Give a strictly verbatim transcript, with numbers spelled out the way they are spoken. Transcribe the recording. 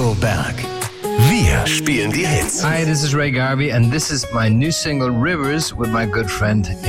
Radio Berg. Wir spielen die Hits. Hi, this is Ray Garvey and this is my new single Rivers with my good friend